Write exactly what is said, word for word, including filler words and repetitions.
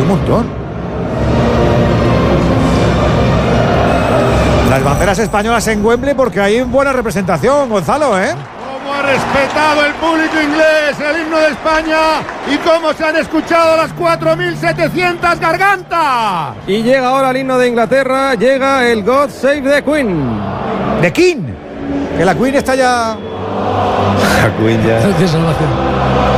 montón. Las banderas españolas en Wembley porque hay buena representación, Gonzalo, ¿eh? Cómo ha respetado el público inglés el himno de España y cómo se han escuchado las cuatro mil setecientas gargantas. Y llega ahora el himno de Inglaterra, llega el God Save the Queen. The King, que la Queen está ya... La Queen ya... De salvación.